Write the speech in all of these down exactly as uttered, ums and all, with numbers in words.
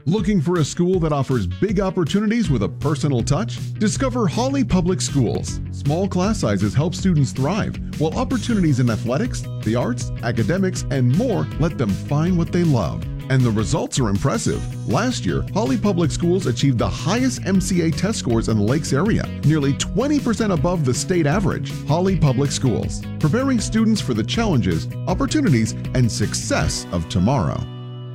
Looking for a school that offers big opportunities with a personal touch? Discover Holly Public Schools. Small class sizes help students thrive, while opportunities in athletics, the arts, academics, and more let them find what they love. And the results are impressive. Last year, Holly Public Schools achieved the highest M C A test scores in the Lakes area, nearly twenty percent above the state average. Holly Public Schools, preparing students for the challenges, opportunities, and success of tomorrow.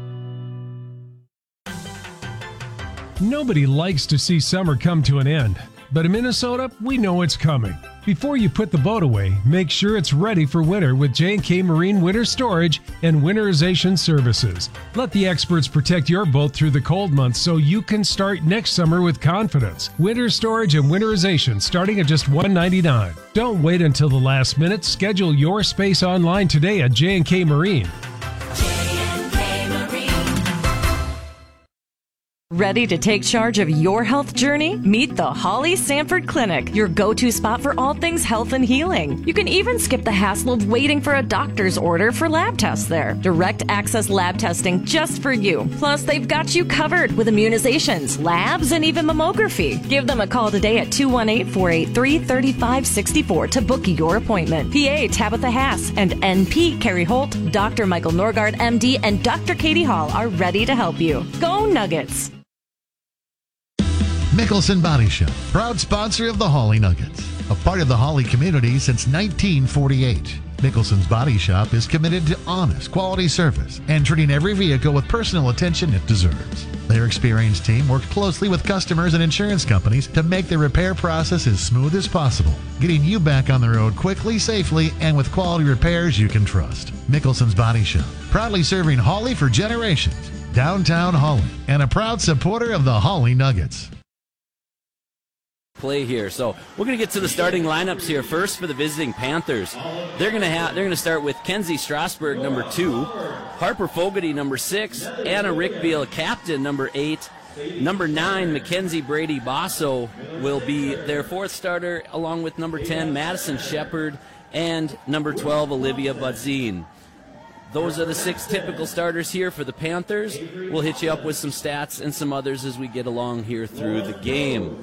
Nobody likes to see summer come to an end, but in Minnesota, we know it's coming. Before you put the boat away, make sure it's ready for winter with J and K Marine Winter Storage and Winterization Services. Let the experts protect your boat through the cold months so you can start next summer with confidence. Winter storage and winterization starting at just one hundred ninety-nine dollars. Don't wait until the last minute. Schedule your space online today at J and K Marine. Ready to take charge of your health journey? Meet the Holly Sanford Clinic, your go-to spot for all things health and healing. You can even skip the hassle of waiting for a doctor's order for lab tests there. Direct access lab testing just for you. Plus, they've got you covered with immunizations, labs, and even mammography. Give them a call today at two one eight, four eight three, three five six four to book your appointment. P A Tabitha Haas and N P Carrie Holt, Doctor Michael Norgard, M D, and Doctor Katie Hall are ready to help you. Go Nuggets! Mickelson Body Shop, proud sponsor of the Holly Nuggets, a part of the Holly community since nineteen forty-eight. Mickelson's Body Shop is committed to honest, quality service and treating every vehicle with personal attention it deserves. Their experienced team works closely with customers and insurance companies to make the repair process as smooth as possible, getting you back on the road quickly, safely, and with quality repairs you can trust. Mickelson's Body Shop, proudly serving Holly for generations, downtown Holly, and a proud supporter of the Holly Nuggets. Play here. So we're going to get to the starting lineups here. First for the visiting Panthers. They're going to have they're going to start with Kenzie Strasburg, number two, Harper Fogarty, number six, Anna Rickbeal, captain, number eight, number nine, Mackenzie Brady Basso will be their fourth starter, along with number ten, Madison Shepard, and number twelve, Olivia Budzine. Those are the six typical starters here for the Panthers. We'll hit you up with some stats and some others as we get along here through the game.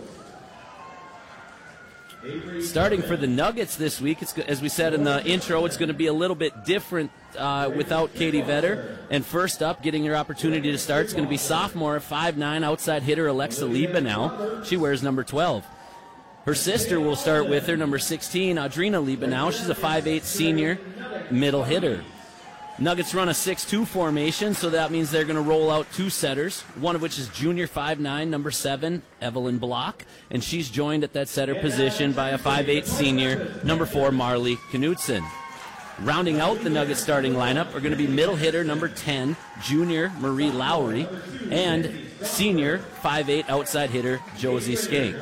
Starting for the Nuggets this week, it's, as we said in the intro, it's going to be a little bit different uh, without Katie Vetter. And first up, getting your opportunity to start, is going to be sophomore, five nine outside hitter Alexa Liebenau. She wears number twelve. Her sister will start with her, number sixteen, Audrina Liebenau. She's a five eight senior middle hitter. Nuggets run a six two formation, so that means they're going to roll out two setters, one of which is junior five nine, number seven, Evelyn Block, and she's joined at that setter position by a five eight senior, number four, Marley Knudsen. Rounding out the Nuggets starting lineup are going to be middle hitter, number ten, junior Marie Lowry, and senior five eight outside hitter, Josie Skank.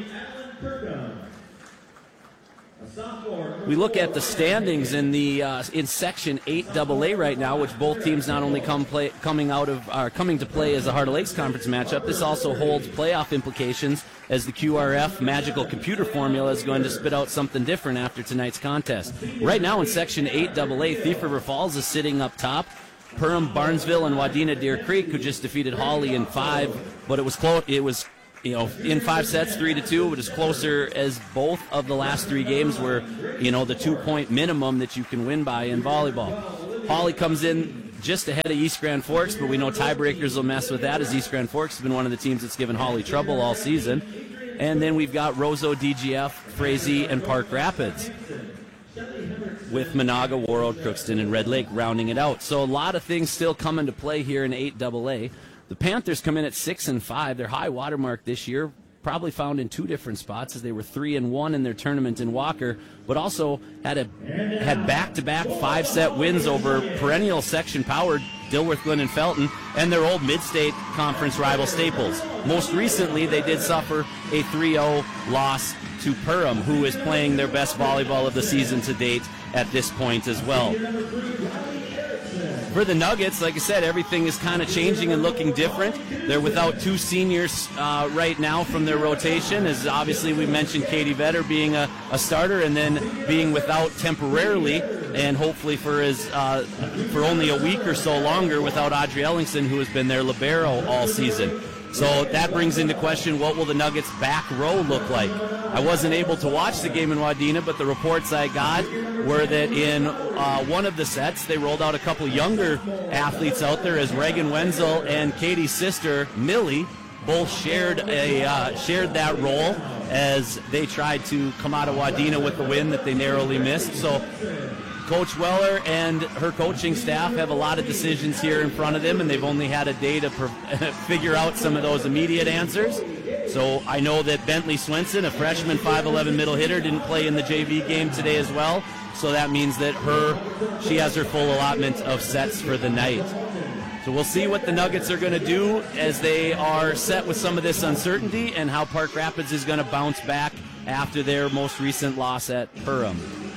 We look at the standings in the uh, in Section eight double A right now, which both teams not only come play, coming out of are coming to play as a Heart of Lakes Conference matchup. This also holds playoff implications, as the Q R F magical computer formula is going to spit out something different after tonight's contest. Right now in Section eight double A, Thief River Falls is sitting up top. Perham, Barnesville, and Wadena Deer Creek, who just defeated Hawley in five, but it was close. It was. You know, in five sets, three to two, it is closer as both of the last three games were, you know, the two-point minimum that you can win by in volleyball. Hawley comes in just ahead of East Grand Forks, but we know tiebreakers will mess with that, as East Grand Forks has been one of the teams that's given Hawley trouble all season. And then we've got Roseau, D G F, Frazee, and Park Rapids, with Monaga, World, Crookston, and Red Lake rounding it out. So a lot of things still come into play here in eight double A. The Panthers come in at six and five. Their high watermark this year probably found in two different spots, as they were three and one in their tournament in Walker, but also had a had back-to-back five-set wins over perennial section-powered Dilworth, Glen, and Felton, and their old Mid-State Conference rival Staples. Most recently, they did suffer a three oh loss to Perham, who is playing their best volleyball of the season to date at this point as well. For the Nuggets, like I said, everything is kind of changing and looking different. They're without two seniors uh, right now from their rotation, as obviously we mentioned Katie Vetter being a, a starter, and then being without temporarily and hopefully for his uh, for only a week or so longer without Audrey Ellingson, who has been their libero all season. So that brings into question, what will the Nuggets' back row look like? I wasn't able to watch the game in Wadena, but the reports I got were that in uh, one of the sets, they rolled out a couple younger athletes out there, as Reagan Wenzel and Katie's sister, Millie, both shared a uh, shared that role as they tried to come out of Wadena with the win that they narrowly missed. So Coach Weller and her coaching staff have a lot of decisions here in front of them, and they've only had a day to per- figure out some of those immediate answers. So I know that Bentley Swenson, a freshman five eleven middle hitter, didn't play in the J V game today as well. So that means that her she has her full allotment of sets for the night. So we'll see what the Nuggets are going to do as they are set with some of this uncertainty, and how Park Rapids is going to bounce back after their most recent loss at Perham.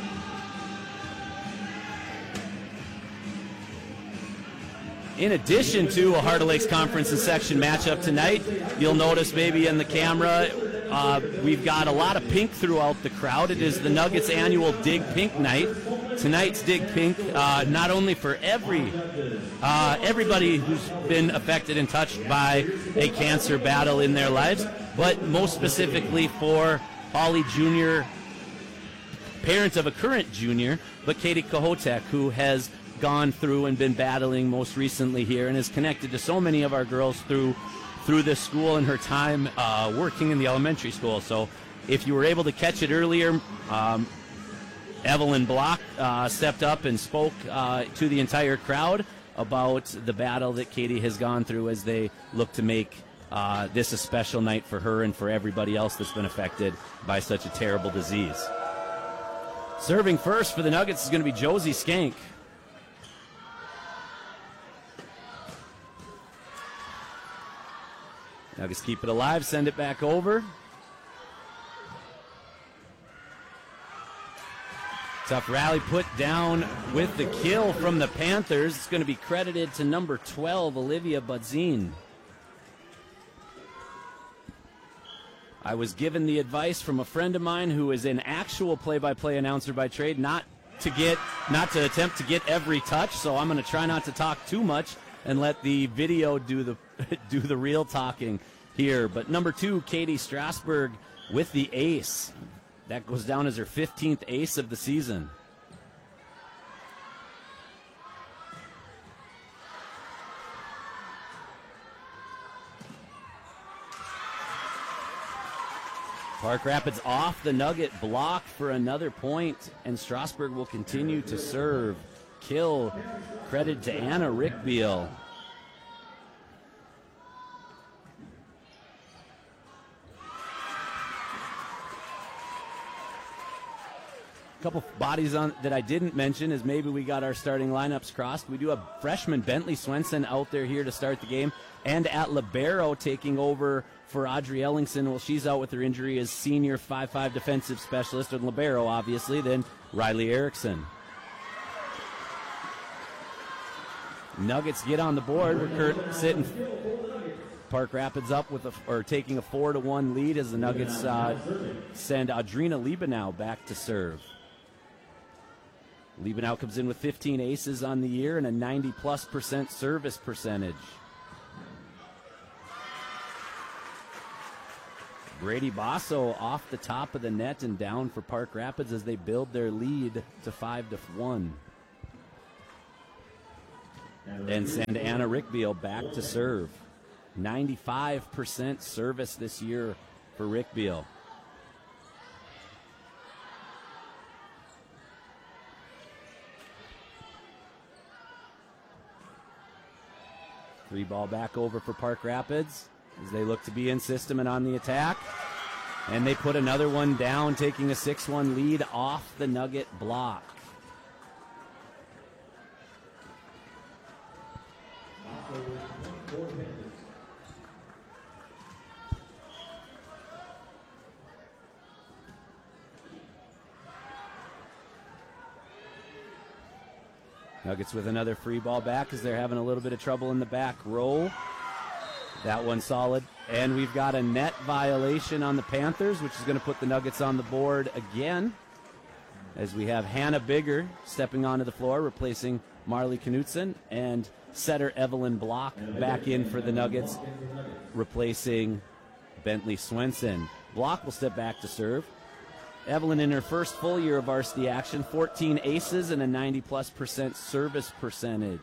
In addition to a Heart of Lakes Conference and section matchup tonight, you'll notice maybe in the camera, uh, we've got a lot of pink throughout the crowd. It is the Nuggets' annual Dig Pink night. Tonight's Dig Pink, uh, not only for every uh, everybody who's been affected and touched by a cancer battle in their lives, but most specifically for Holly Junior, parent of a current junior, but Katie Kohotek, who has gone through and been battling most recently here, and is connected to so many of our girls through through this school and her time uh, working in the elementary school. So if you were able to catch it earlier, um, Evelyn Block uh, stepped up and spoke uh, to the entire crowd about the battle that Katie has gone through as they look to make uh, this a special night for her and for everybody else that's been affected by such a terrible disease. Serving first for the Nuggets is going to be Josie Skank. Nuggets keep it alive, send it back over. Tough rally put down with the kill from the Panthers. It's going to be credited to number twelve, Olivia Budzin. I was given the advice from a friend of mine who is an actual play-by-play announcer by trade not to get, not to attempt to get every touch, so I'm going to try not to talk too much and let the video do the do the real talking here. But number two, Katie Strasburg with the ace. That goes down as her fifteenth ace of the season. Park Rapids off the Nugget block for another point, and Strasburg will continue to serve. Kill, credit to Anna Rickbeal. A couple bodies on that I didn't mention is maybe we got our starting lineups crossed. We do have freshman Bentley Swenson out there here to start the game, and at libero taking over for Audrey Ellingson. Well, she's out with her injury as senior five five defensive specialist, and libero obviously, then Riley Erickson. Nuggets get on the board. We're Kurt sitting Park Rapids up with a, or taking a four to one lead as the Nuggets uh, send Audrina Liebenau back to serve. Liebenau comes in with fifteen aces on the year and a ninety plus percent service percentage. Brady Basso off the top of the net and down for Park Rapids as they build their lead to five to one. And send Anna Rickbeal back to serve. ninety-five percent service this year for Rickbeal. Three ball back over for Park Rapids as they look to be in system and on the attack. And they put another one down, taking a six one lead off the Nugget block. Nuggets with another free ball back as they're having a little bit of trouble in the back row. That one solid. And we've got a net violation on the Panthers, which is going to put the Nuggets on the board again. as we have Hannah Bigger stepping onto the floor, replacing Marley Knutson, and setter Evelyn Block back in for the Nuggets, replacing Bentley Swenson. Block will step back to serve. Evelyn in her first full year of varsity action, fourteen aces and a ninety plus percent service percentage.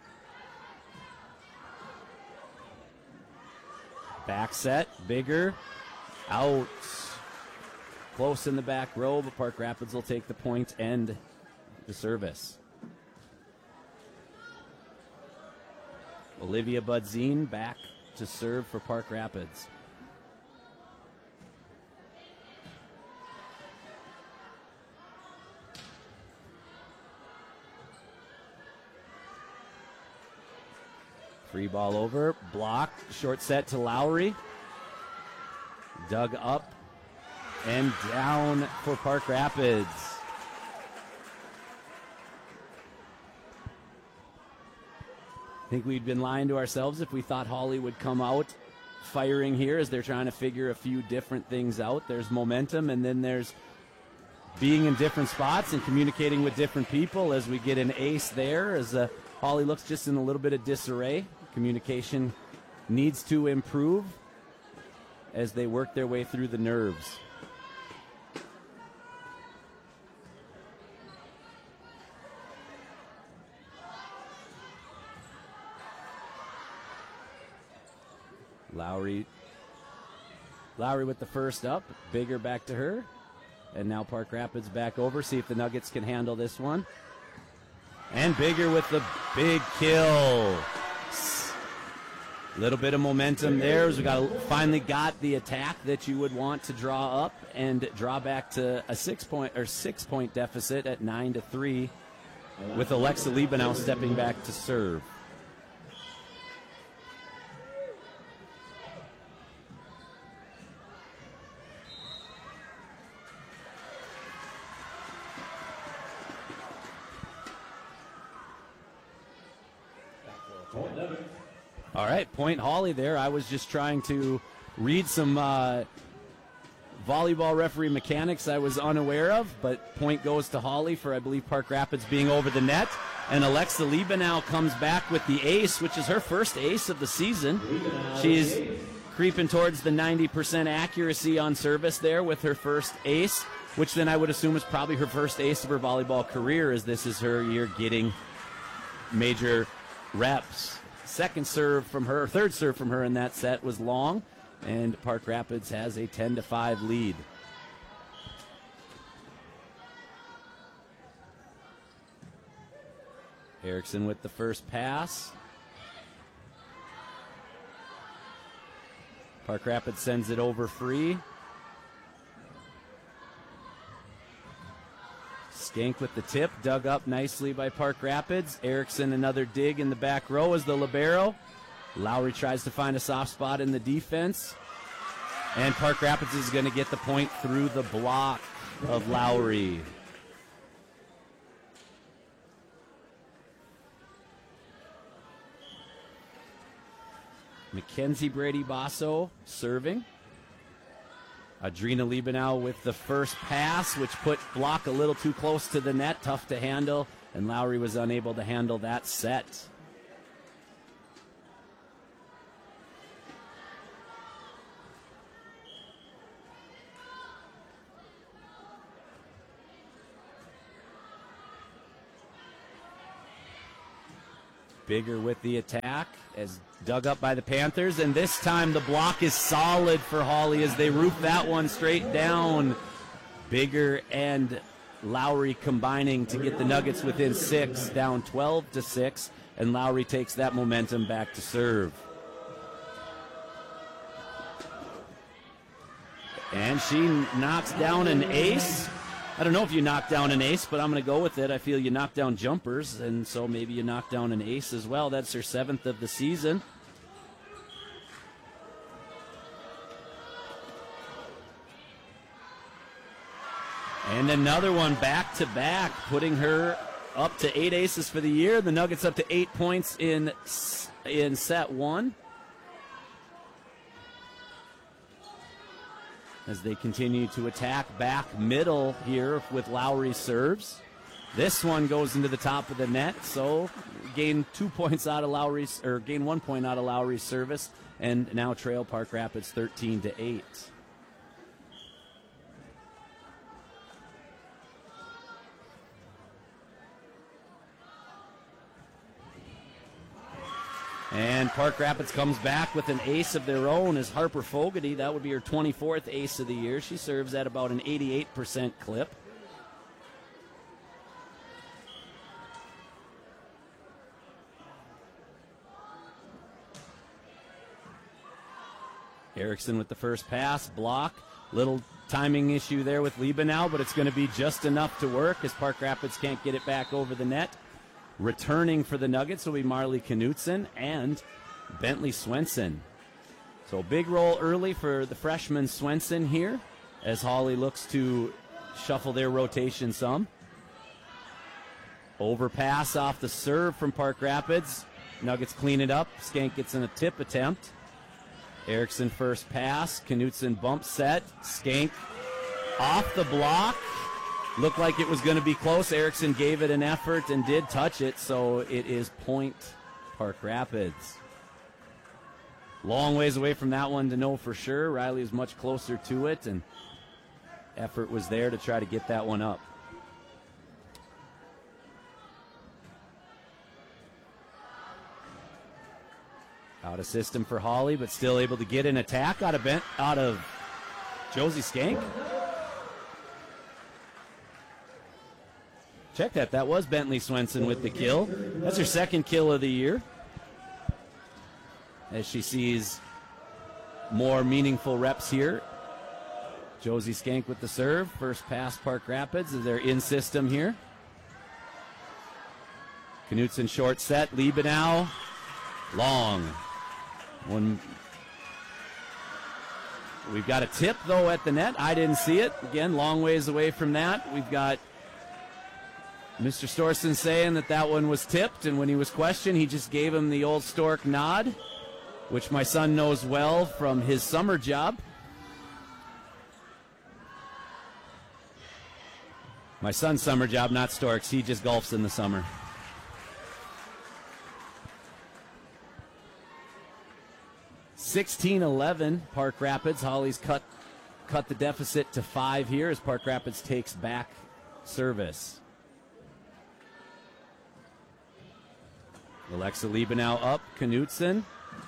Back set, Bigger, out. Close in the back row, but Park Rapids will take the point and the service. Olivia Budzine back to serve for Park Rapids. Free ball over, block, short set to Lowry. Dug up and down for Park Rapids. I think we'd been lying to ourselves if we thought Holly would come out firing here as they're trying to figure a few different things out. There's momentum, and then there's being in different spots and communicating with different people as we get an ace there as uh, Holly looks just in a little bit of disarray. Communication needs to improve as they work their way through the nerves. Lowry, Lowry with the first up, Bigger back to her, and now Park Rapids back over. See if the Nuggets can handle this one. And Bigger with the big kill. Little bit of momentum there as we got finally got the attack that you would want to draw up and draw back to a six point or six point deficit at nine to three, with Alexa Liebenau stepping back to serve. All right, point Holly there. I was just trying to read some uh, volleyball referee mechanics I was unaware of, but point goes to Holly for, I believe, Park Rapids being over the net. And Alexa Liebenau comes back with the ace, which is her first ace of the season. She's creeping towards the ninety percent accuracy on service there with her first ace, which then I would assume is probably her first ace of her volleyball career, as this is her year getting major reps. Second serve from her, third serve from her in that set was long, and Park Rapids has a ten to five lead. Erickson with the first pass. Park Rapids sends it over free. Skank with the tip, dug up nicely by Park Rapids. Erickson another dig in the back row as the libero. Lowry tries to find a soft spot in the defense. And Park Rapids is going to get the point through the block of Lowry. Mackenzie Brady Basso serving. Adrina Liebenau with the first pass, which put Block a little too close to the net, tough to handle, and Lowry was unable to handle that set. Bigger with the attack as dug up by the Panthers, and this time the block is solid for Holly as they roof that one straight down. Bigger and Lowry combining to get the Nuggets within six, down twelve to six, and Lowry takes that momentum back to serve. And she knocks down an ace. I don't know if you knock down an ace, but I'm going to go with it. I feel you knock down jumpers, and so maybe you knock down an ace as well. That's her seventh of the season. And another one back to back, putting her up to eight aces for the year. The Nuggets up to eight points in, in set one. as they continue to attack back middle here with Lowry serves. This one goes into the top of the net, so gain two points out of Lowry's, or gain one point out of Lowry's service, and now trail Park Rapids thirteen to eight. And Park Rapids comes back with an ace of their own as Harper Fogarty. That would be her twenty-fourth ace of the year. She serves at about an eighty-eight percent clip. Erickson with the first pass, block. Little timing issue there with Liebenau, but it's going to be just enough to work as Park Rapids can't get it back over the net. Returning for the Nuggets will be Marley Knutson and Bentley Swenson. So big roll early for the freshman Swenson here as Holly looks to shuffle their rotation some. Overpass off the serve from Park Rapids. Nuggets clean it up. Skank gets in a tip attempt. Erickson first pass. Knutson bump set. Skank off the block. Looked like it was going to be close. Erickson gave it an effort and did touch it, so it is point Park Rapids. Long ways away from that one to know for sure. Riley was much closer to it, and effort was there to try to get that one up. Out of system for Holly, but still able to get an attack out of Bent, out of Josie Skank. Check that. That was Bentley Swenson with the kill. That's her second kill of the year. As she sees more meaningful reps here. Josie Skank with the serve. First pass Park Rapids as they're in system here. Knutson short set. Liebenau. Long. One. We've got a tip, though, at the net. I didn't see it. Again, long ways away from that. We've got Mister Storson saying that that one was tipped, and when he was questioned, he just gave him the old stork nod, which my son knows well from his summer job. My son's summer job, not Storks. He just golfs in the summer. sixteen eleven, Park Rapids. Holly's cut cut the deficit to five here as Park Rapids takes back service. Alexa Liebenau up, Knutson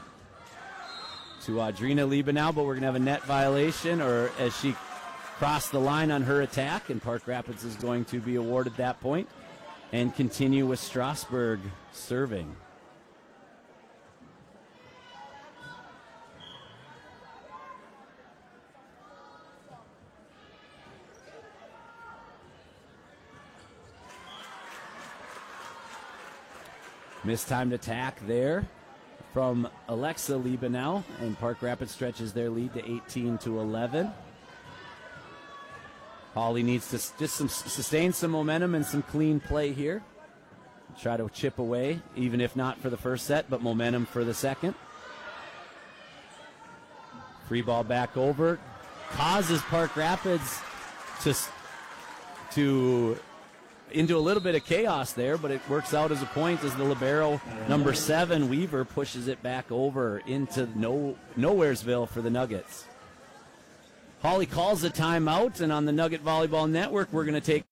to Audrina Liebenau, but we're going to have a net violation, or as she crossed the line on her attack, and Park Rapids is going to be awarded that point and continue with Strasburg serving. Mistimed attack there from Alexa Liebenau, and Park Rapids stretches their lead to eighteen to eleven. Holly needs to just some, sustain some momentum and some clean play here. Try to chip away, even if not for the first set, but momentum for the second. Free ball back over. Causes Park Rapids to, to into a little bit of chaos there, but it works out as a point as the libero number seven, Weaver, pushes it back over into no, Nowheresville for the Nuggets. Holly calls a timeout, and on the Nugget Volleyball Network, we're going to take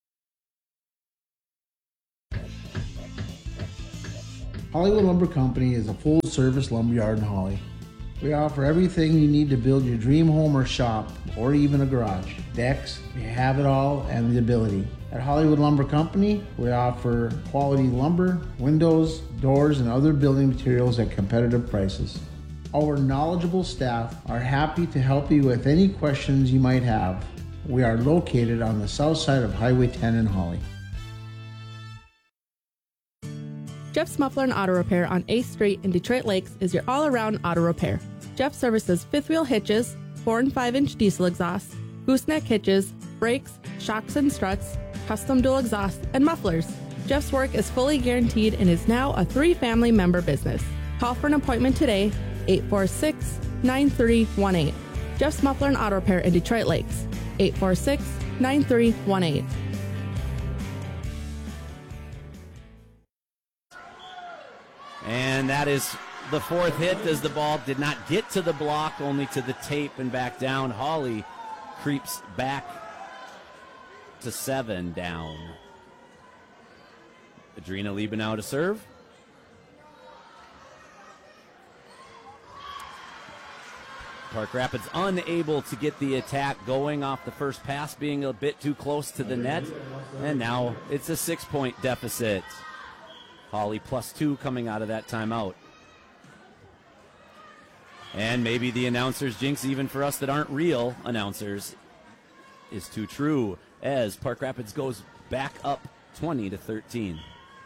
Hollywood Lumber Company is a full-service lumberyard in Holly. We offer everything you need to build your dream home or shop, or even a garage. Decks, we have it all and the ability. At Hollywood Lumber Company, we offer quality lumber, windows, doors, and other building materials at competitive prices. Our knowledgeable staff are happy to help you with any questions you might have. We are located on the south side of Highway ten in Holly. Jeff's Muffler and Auto Repair on eighth Street in Detroit Lakes is your all-around auto repair. Jeff services fifth wheel hitches, four and five inch diesel exhausts, gooseneck hitches, brakes, shocks and struts, custom dual exhaust, and mufflers. Jeff's work is fully guaranteed and is now a three family member business. Call for an appointment today, eight four six, nine three one eight. Jeff's Muffler and Auto Repair in Detroit Lakes, eight four six, nine three one eight. And that is the fourth hit as the ball did not get to the block, only to the tape and back down. Hawley creeps back to seven down. Adrina Liebenau to serve. Park Rapids unable to get the attack going off the first pass, being a bit too close to the net. And now it's a six-point deficit. Hawley plus two coming out of that timeout. And maybe the announcer's jinx, even for us that aren't real announcers, is too true, as Park Rapids goes back up twenty to thirteen.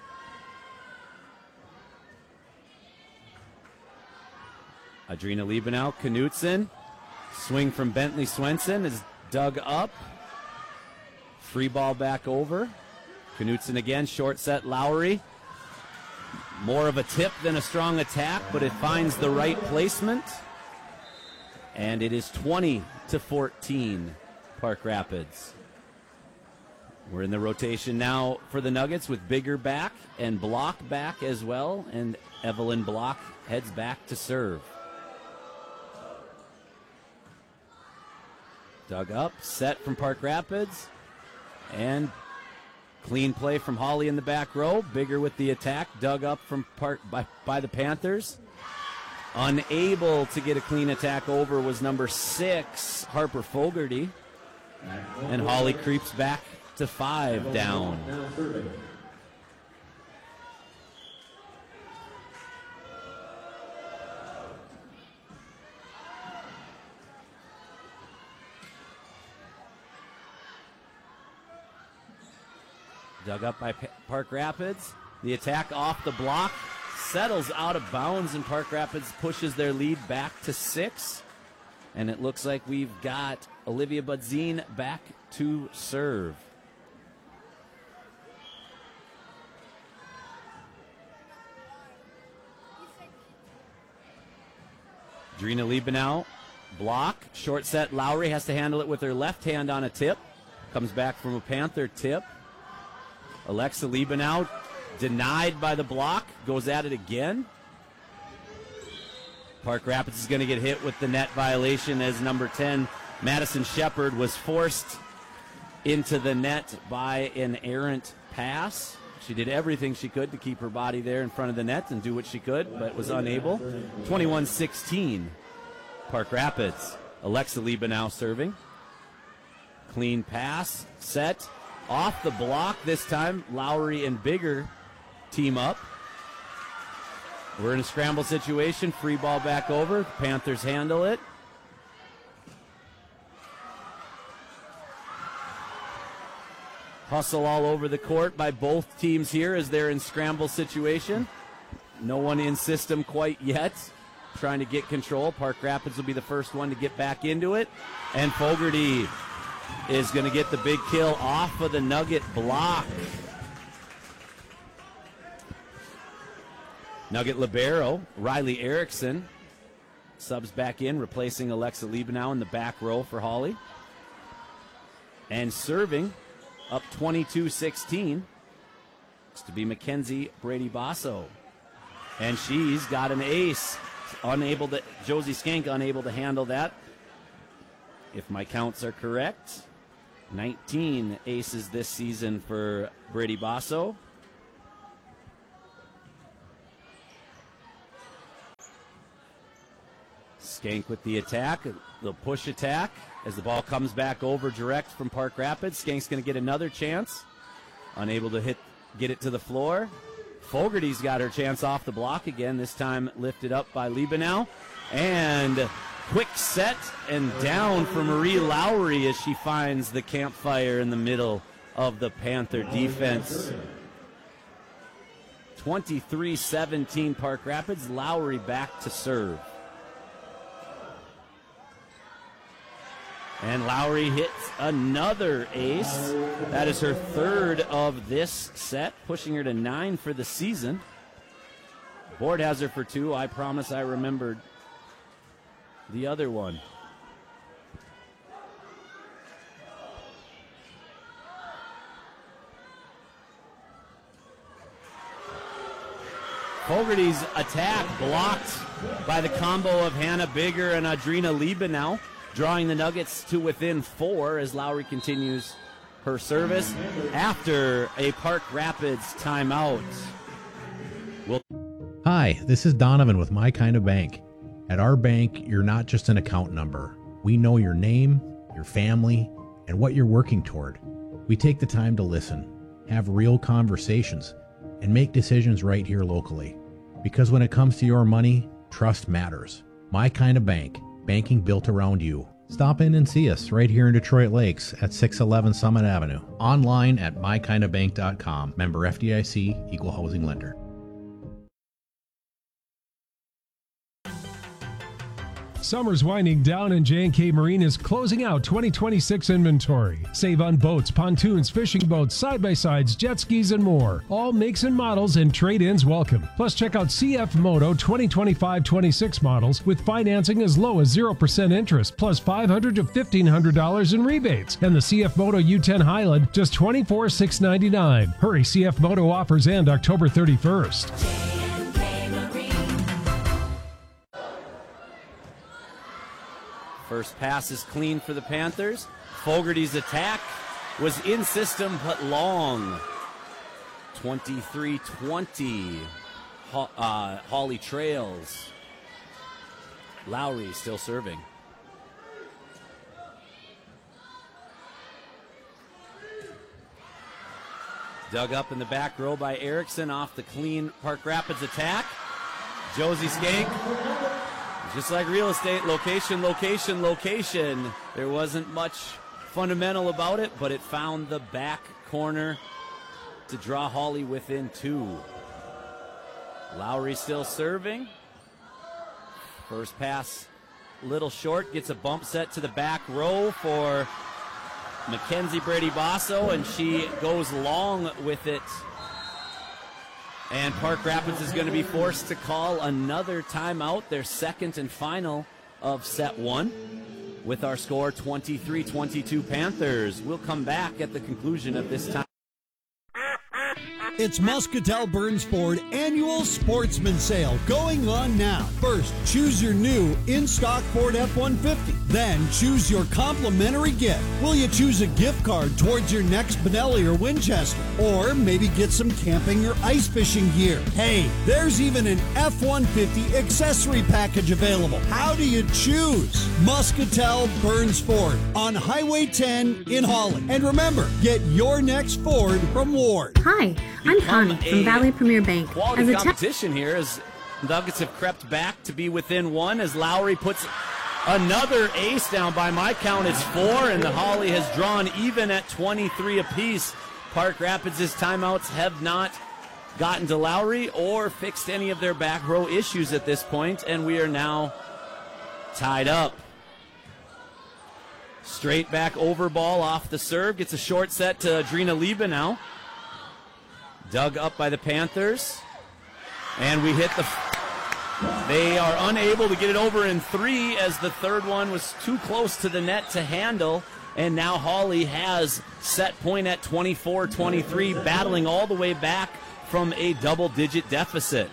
Adrina Liebenau, Knutson. Swing from Bentley Swenson is dug up. Free ball back over. Knutson again, short set, Lowry. More of a tip than a strong attack, but it finds the right placement. And it is twenty to fourteen, Park Rapids. We're in the rotation now for the Nuggets with Bigger back and Block back as well. And Evelyn Block heads back to serve. Dug up, set from Park Rapids, and clean play from Hawley in the back row. Bigger with the attack, dug up from Park by, by the Panthers. Unable to get a clean attack over was number six, Harper Fogarty. And Hawley creeps back to five down. Dug up by Park Rapids. The attack off the block settles out of bounds, and Park Rapids pushes their lead back to six. And it looks like we've got Olivia Budzine back to serve. Adrina Liebenau, block, short set. Lowry has to handle it with her left hand on a tip. Comes back from a Panther tip. Alexa Liebenau denied by the block, goes at it again. Park Rapids is going to get hit with the net violation as number ten, Madison Shepard, was forced into the net by an errant pass. She did everything she could to keep her body there in front of the net and do what she could, but was unable. twenty-one sixteen, Park Rapids. Alexa Liebenau serving. Clean pass, set. Off the block this time, Lowry and Bigger team up. We're in a scramble situation. Free ball back over. Panthers handle it. Hustle all over the court by both teams here as they're in scramble situation. No one in system quite yet. Trying to get control. Park Rapids will be the first one to get back into it. And Fogarty is going to get the big kill off of the Nugget block. Nugget libero, Riley Erickson, subs back in, replacing Alexa Liebenau in the back row for Hawley. And serving, up twenty-two sixteen, it's to be Mackenzie Brady Basso. And she's got an ace. Unable to, Josie Skank unable to handle that. If my counts are correct, nineteen aces this season for Brady Basso. Skank with the attack, the push attack as the ball comes back over direct from Park Rapids. Skank's going to get another chance. Unable to hit, get it to the floor. Fogarty's got her chance off the block again, this time lifted up by Liebenau. And quick set and down for Marie Lowry as she finds the campfire in the middle of the Panther defense. twenty-three seventeen Park Rapids. Lowry back to serve. And Lowry hits another ace. That is her third of this set, pushing her to nine for the season. Board has her for two. I promise I remembered the other one. Fogarty's attack blocked by the combo of Hannah Bigger and Adrina Liebenau, drawing the Nuggets to within four as Lowry continues her service after a Park Rapids timeout. We'll- Hi, this is Donovan with My Kind of Bank. At our bank, you're not just an account number. We know your name, your family, and what you're working toward. We take the time to listen, have real conversations, and make decisions right here locally. Because when it comes to your money, trust matters. My Kind of Bank, banking built around you. Stop in and see us right here in Detroit Lakes at six eleven Summit Avenue. Online at my kind of bank dot com. Member F D I C, Equal Housing Lender. Summer's winding down and J and K Marine is closing out twenty twenty-six inventory. Save on boats, pontoons, fishing boats, side-by-sides, jet skis, and more. All makes and models and trade-ins welcome. Plus, check out C F Moto twenty twenty-five twenty-six models with financing as low as zero percent interest, plus five hundred dollars to fifteen hundred dollars in rebates. And the C F Moto U ten Highland, just twenty-four thousand six hundred ninety-nine dollars. Hurry, C F Moto offers end October thirty-first. First pass is clean for the Panthers. Fogarty's attack was in system but long. twenty-three twenty. Ho- uh, Holly trails. Lowry still serving. Dug up in the back row by Erickson off the clean Park Rapids attack. Josie Skank. Just like real estate, location, location, location. There wasn't much fundamental about it, but it found the back corner to draw Holly within two. Lowry still serving. First pass, little short, gets a bump set to the back row for Mackenzie Brady Basso, and she goes long with it. And Park Rapids is going to be forced to call another timeout, their second and final of set one, with our score twenty-three twenty-two Panthers. We'll come back at the conclusion of this time. It's Muscatel Burns Ford Annual Sportsman Sale going on now. First, choose your new in-stock Ford F one fifty. Then, choose your complimentary gift. Will you choose a gift card towards your next Benelli or Winchester? Or maybe get some camping or ice fishing gear? Hey, there's even an F one fifty accessory package available. How do you choose? Muscatel Burns Ford on Highway ten in Holly. And remember, get your next Ford from Ward. Hi, I'm Connie from Valley Premier Bank. Quality as a competition here as Nuggets have crept back to be within one as Lowry puts another ace down. By my count, it's four, and the Holly has drawn even at twenty-three apiece. Park Rapids' timeouts have not gotten to Lowry or fixed any of their back row issues at this point, and we are now tied up. Straight back over ball off the serve. Gets a short set to Adrina Liebenau. Dug up by the Panthers. And we hit the... They are unable to get it over in three as the third one was too close to the net to handle. And now Holly has set point at twenty-four twenty-three, battling all the way back from a double-digit deficit.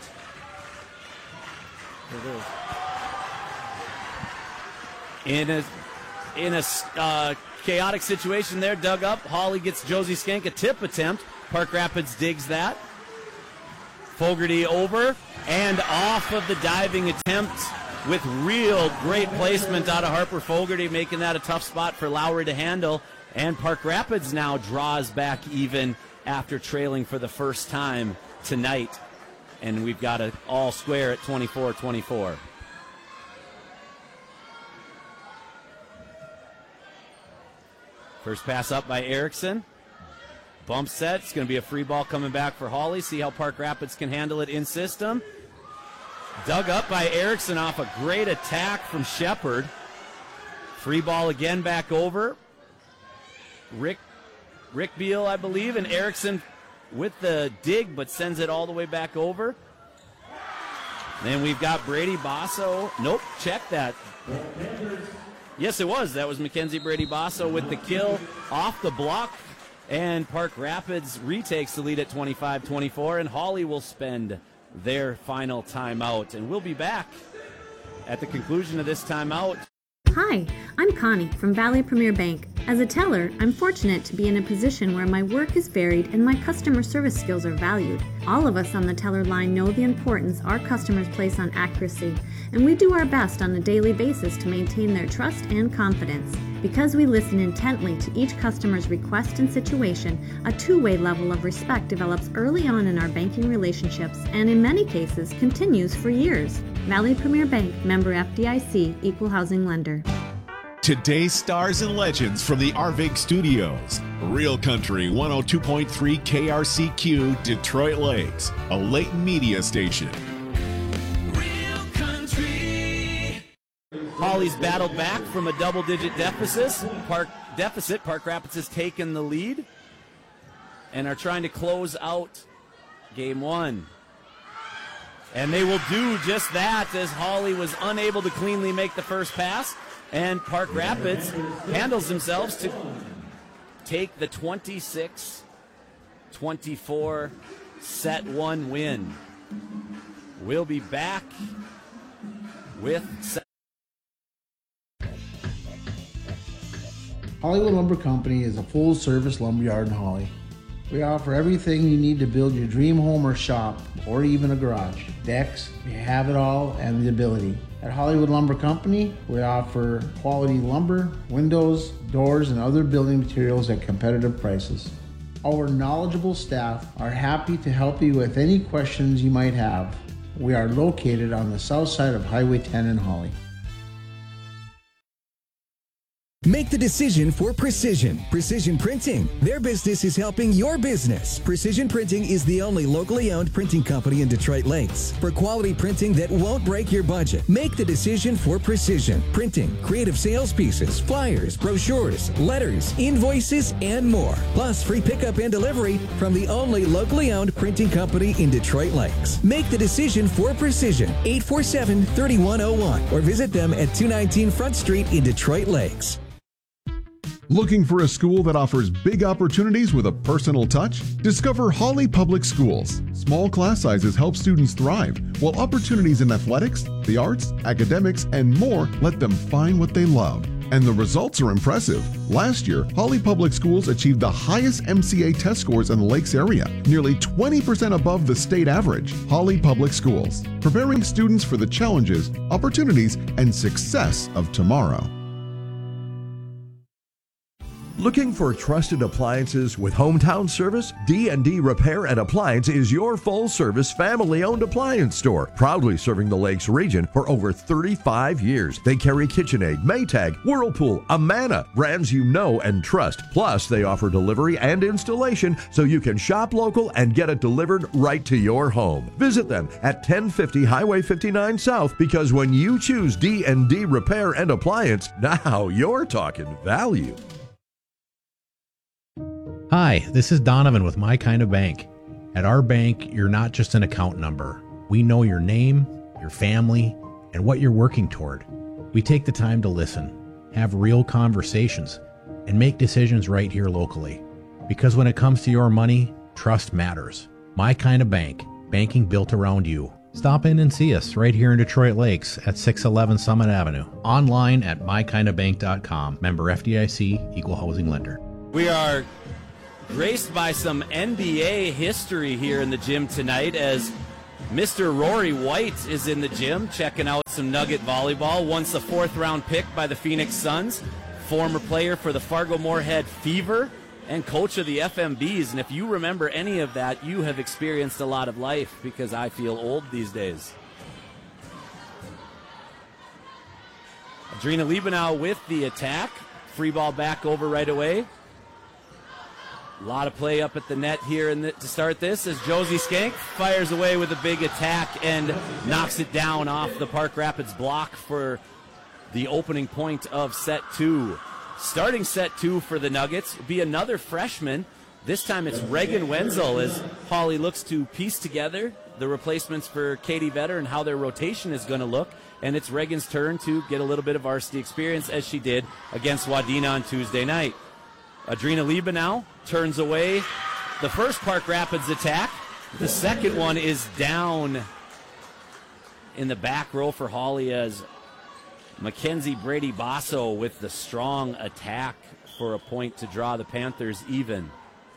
In a, in a uh, chaotic situation there, dug up. Holly gets Josie Skank a tip attempt. Park Rapids digs that. Fogarty over and off of the diving attempt with real great placement out of Harper Fogarty, making that a tough spot for Lowry to handle. And Park Rapids now draws back even after trailing for the first time tonight. And we've got it all square at twenty-four twenty-four. First pass up by Erickson. Bump set. It's going to be a free ball coming back for Holly. See how Park Rapids can handle it in system. Dug up by Erickson off a great attack from Shepard. Free ball again back over. Rick Rick Beal, I believe, and Erickson with the dig, but sends it all the way back over. Then we've got Brady Basso. Nope, check that. Yes, it was. That was Mackenzie Brady Basso with the kill off the block. And Park Rapids retakes the lead at twenty-five twenty-four, and Holly will spend their final timeout. And we'll be back at the conclusion of this timeout. Hi, I'm Connie from Valley Premier Bank. As a teller, I'm fortunate to be in a position where my work is varied and my customer service skills are valued. All of us on the teller line know the importance our customers place on accuracy, and we do our best on a daily basis to maintain their trust and confidence. Because we listen intently to each customer's request and situation, a two-way level of respect develops early on in our banking relationships and in many cases continues for years. Valley Premier Bank, member F D I C, equal housing lender. Today's stars and legends from the Arvig Studios. Real Country one oh two point three K R C Q, Detroit Lakes, a Leighton media station. Real Country. Holly's battled back from a double-digit deficit. Park deficit. Park Rapids has taken the lead and are trying to close out game one. And they will do just that, as Holly was unable to cleanly make the first pass. And Park Rapids handles themselves to take the twenty-six twenty-four set one win. We'll be back with set. Hollywood Lumber Company is a full-service lumberyard in Holly. We offer everything you need to build your dream home or shop, or even a garage. Decks, we have it all, and the ability. At Hollywood Lumber Company, we offer quality lumber, windows, doors, and other building materials at competitive prices. Our knowledgeable staff are happy to help you with any questions you might have. We are located on the south side of Highway ten in Holly. Make the decision for Precision. Precision Printing. Their business is helping your business. Precision Printing is the only locally owned printing company in Detroit Lakes. For quality printing that won't break your budget, make the decision for Precision Printing. Creative sales pieces, flyers, brochures, letters, invoices, and more. Plus free pickup and delivery from the only locally owned printing company in Detroit Lakes. Make the decision for Precision. eight four seven, three one zero one or visit them at two nineteen Front Street in Detroit Lakes. Looking for a school that offers big opportunities with a personal touch? Discover Holly Public Schools. Small class sizes help students thrive, while opportunities in athletics, the arts, academics, and more let them find what they love. And the results are impressive. Last year, Holly Public Schools achieved the highest M C A test scores in the Lakes area, nearly twenty percent above the state average. Holly Public Schools, preparing students for the challenges, opportunities, and success of tomorrow. Looking for trusted appliances with hometown service? D and D Repair and Appliance is your full-service, family-owned appliance store, proudly serving the Lakes region for over thirty-five years. They carry KitchenAid, Maytag, Whirlpool, Amana, brands you know and trust. Plus, they offer delivery and installation so you can shop local and get it delivered right to your home. Visit them at ten fifty Highway fifty-nine South, because when you choose D and D Repair and Appliance, now you're talking value. Hi, this is Donovan with My Kind of Bank. At our bank, you're not just an account number. We know your name, your family, and what you're working toward. We take the time to listen, have real conversations, and make decisions right here locally. Because when it comes to your money, trust matters. My Kind of Bank, banking built around you. Stop in and see us right here in Detroit Lakes at six eleven Summit Avenue. Online at my kind of bank dot com. Member F D I C, equal housing lender. We are graced by some N B A history here in the gym tonight, as Mister Rory White is in the gym checking out some Nugget volleyball. Once a fourth-round pick by the Phoenix Suns, former player for the Fargo-Moorhead Fever, and coach of the F M Bs. And if you remember any of that, you have experienced a lot of life, because I feel old these days. Adrina Liebenau with the attack. Free ball back over right away. A lot of play up at the net here in the, to start this, as Josie Skank fires away with a big attack and knocks it down off the Park Rapids block for the opening point of set two. Starting set two for the Nuggets will be another freshman. This time it's Reagan Wenzel, as Holly looks to piece together the replacements for Katie Vetter and how their rotation is going to look. And it's Reagan's turn to get a little bit of varsity experience, as she did against Wadena on Tuesday night. Adrina Liebenau turns away the first Park Rapids attack, The second one is down in the back row for Hawley as Mackenzie Brady Basso with the strong attack for a point to draw the Panthers even.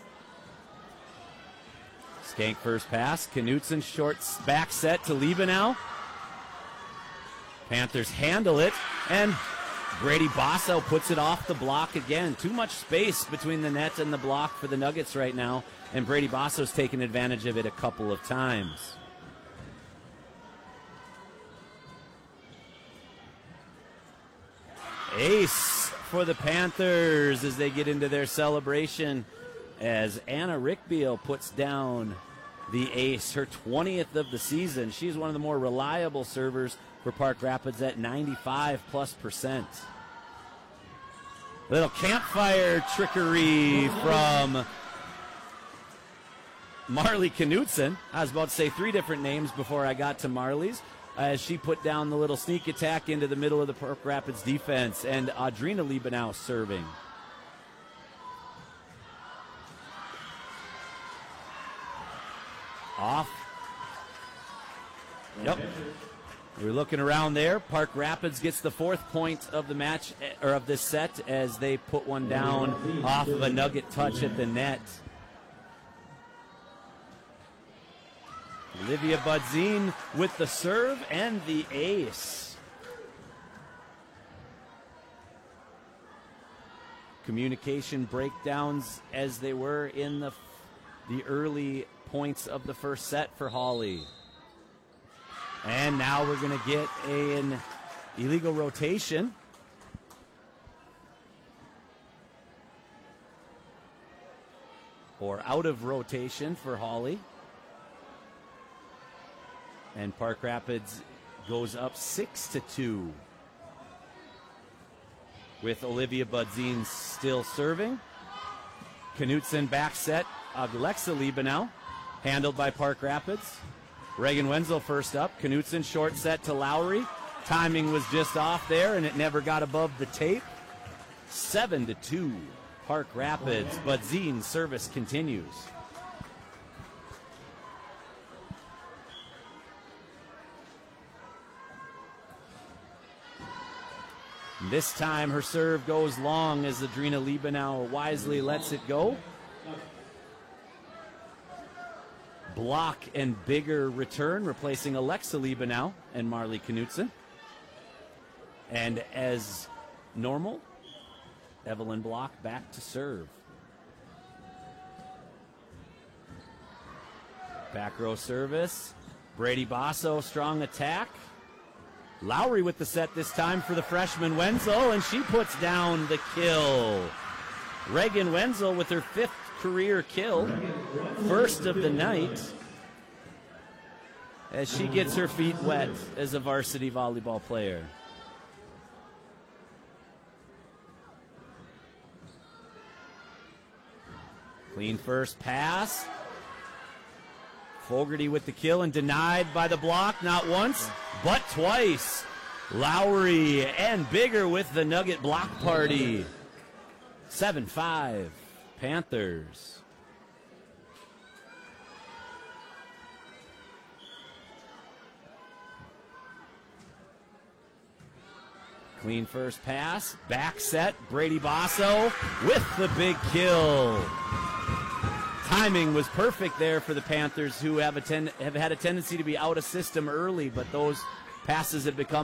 Skank first pass. Knutson short back set to Liebenau. Panthers handle it, and Brady Basso puts it off the block again. Too much space between the net and the block for the Nuggets right now, and Brady Basso's taken advantage of it a couple of times. Ace for the Panthers as they get into their celebration as Anna Rickbeal puts down the ace, her twentieth of the season. She's one of the more reliable servers for Park Rapids at ninety-five plus percent. Little campfire trickery from Marley Knutson. I was about to say three different names before I got to Marley's, as she put down the little sneak attack into the middle of the Park Rapids defense, and Audrina Liebenau serving. Off. Yep. We're looking around there. Park Rapids gets the fourth point of the match, or of this set, as they put one down off of a Nugget touch at the net. Olivia Budzin with the serve and the ace. Communication breakdowns as they were in the the early points of the first set for Hawley. And now we're going to get an illegal rotation. Or out of rotation for Hawley. And Park Rapids goes up six to two. With Olivia Budzin still serving. Knutson back set. Alexa Liebenau, handled by Park Rapids. Reagan Wenzel first up. Knutson short set to Lowry. Timing was just off there, and it never got above the tape. Seven to two, Park Rapids. Budzin service continues. This time her serve goes long as Adrina Liebenau wisely lets it go. Block and bigger return, replacing Alexa Liebenau and Marley Knutson. And as normal, Evelyn Block back to serve. Back row service. Brady Basso, strong attack. Lowry with the set this time for the freshman Wenzel, and she puts down the kill. Reagan Wenzel with her fifth career kill, first of the night, as she gets her feet wet as a varsity volleyball player. Clean first pass. Fogarty with the kill and denied by the block, not once, but twice. Lowry and Bigger with the Nugget block party. seven five, Panthers. Clean first pass, back set, Brady Basso with the big kill. Timing was perfect there for the Panthers, who have, a ten- have had a tendency to be out of system early, but those passes have become